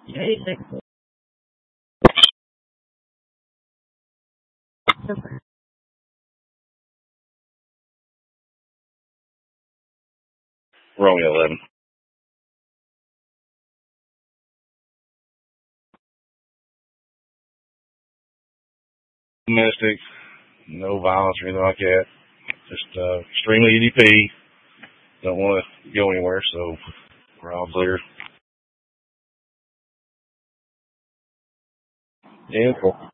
Yeah. Romeo 11. Domestic, no violence or anything like that. Just extremely EDP. Don't want to go anywhere, so we're all clear. Yeah, cool.